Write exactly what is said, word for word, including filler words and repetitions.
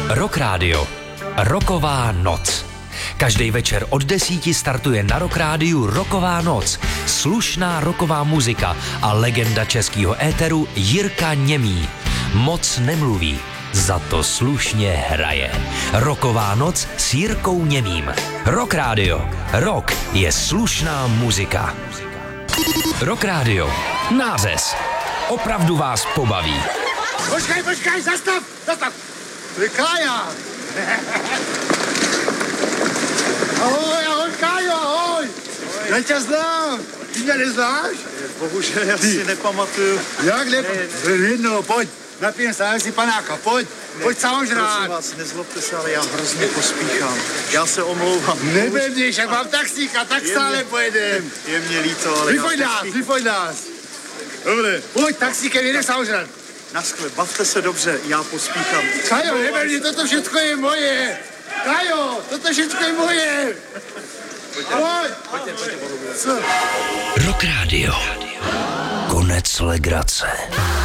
Rock Radio. Rocková noc. Každý večer od desíti startuje na Rock Rádiu Rocková noc. Slušná rocková muzika a legenda českého éteru Jirka Němý. Moc nemluví, za to slušně hraje. Rocková noc s Jirkou Němým. Rock Radio. Rock je slušná muzika. Rock Radio. Nářez. Opravdu vás pobaví. Počkej, počkej, zastav, zastav. To je Kája. Ahoj, ahoj, Kájo, ahoj. Já tě znám. Ty mě neznáš? Bohužel, já si nepamatuju. Jak ne? Jedno, pojď. Napijeme se, si panáka, pojď. Pojď samozřejmě. Prosím vás, nezlobte se, ale já hrozně pospíchám. Já se omlouvám. Nebevníš, jak mám taxíka, tak Je stále mě- pojedem. Je mě líto, ale Vyfoď já nás, pospíchám. vyfoď nás. Dobře. Pojď, taxíkem jedeš samozřejmě. Naschle, bavte se dobře, já pospíchám. Kajo, nebevni, toto všechno je moje. Kajo, toto všechno je moje. Pojď. Pojďte, pojďte, Co? Rock Radio. Konec legrace.